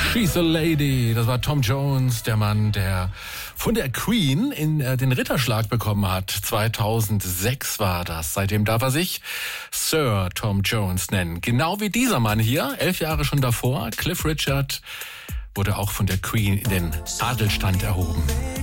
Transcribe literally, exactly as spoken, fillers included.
She's a Lady. Das war Tom Jones, der Mann, der von der Queen in äh, den Ritterschlag bekommen hat. zweitausendsechs war das. Seitdem darf er sich Sir Tom Jones nennen. Genau wie dieser Mann hier, elf Jahre schon davor. Cliff Richard wurde auch von der Queen in den Adelsstand erhoben.